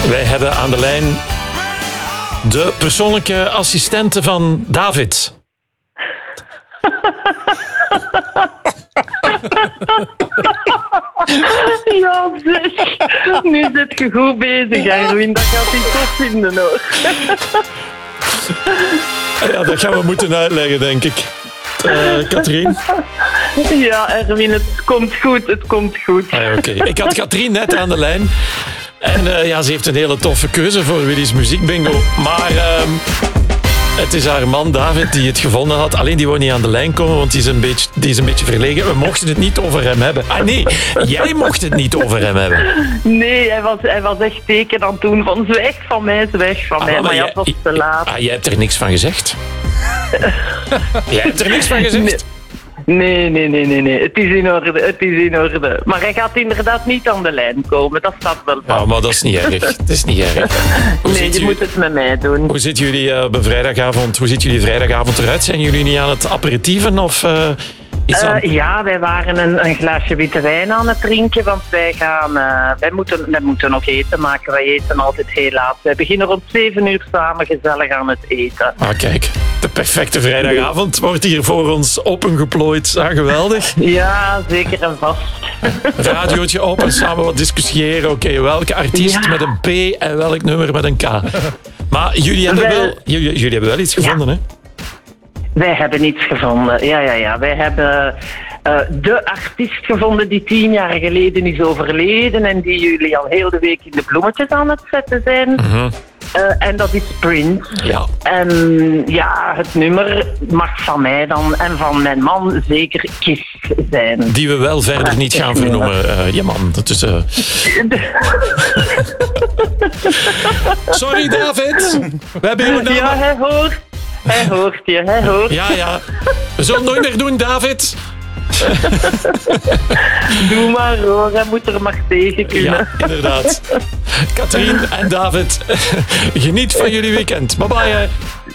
Wij hebben aan de lijn de persoonlijke assistente van David. Ja, zeg. Nu zit je goed bezig, Erwin. Dat gaat hij tof vinden, hoor. Ja, dat gaan we moeten uitleggen, denk ik. Katrien? Ja, Erwin, het komt goed. Het komt goed. Oké. Ik had Katrien net aan de lijn. En ja, ze heeft een hele toffe keuze voor Willy's muziekbingo. Maar het is haar man David die het gevonden had. Alleen die wou niet aan de lijn komen, want die is een beetje verlegen. We mochten het niet over hem hebben. Ah nee, jij mocht het niet over hem hebben. Nee, hij was echt teken aan het doen van zwijg van mij. Maar ja, het was te laat. Jij hebt er niks van gezegd? Jij hebt er niks van gezegd? Nee. Het is in orde. Maar hij gaat inderdaad niet aan de lijn komen. Dat staat wel vast. Ja, maar dat is niet erg. Het is niet erg. Nee, je moet het met mij doen. Hoe zitten jullie op vrijdagavond? Hoe ziet jullie vrijdagavond eruit? Zijn jullie niet aan het aperitieven of iets aan? Ja, wij waren een glaasje witte wijn aan het drinken, want wij moeten nog eten maken. Wij eten altijd heel laat. Wij beginnen rond 7 uur samen gezellig aan het eten. Ah, kijk. De perfecte vrijdagavond wordt hier voor ons opengeplooid. Ah, geweldig. Ja, zeker en vast. Radiootje op en samen wat discussiëren. Oké, welke artiest met een P en welk nummer met een K? Maar jullie hebben wel iets gevonden, hè? Wij hebben iets gevonden, ja. Wij hebben de artiest gevonden die 10 jaar geleden is overleden en die jullie al heel de week in de bloemetjes aan het zetten zijn. Mm-hmm. En dat is Prince. Ja. En ja, het nummer mag van mij dan en van mijn man zeker Kiss zijn. Die we wel verder niet gaan vernoemen, je man. Dat is... Sorry, David. We hebben jouw naam... Ja, hij hoort je. Ja. We zullen het nooit meer doen, David. Doe maar hoor, hij moet er maar tegen kunnen. Ja, inderdaad. Katrien en David, geniet van jullie weekend. Bye bye.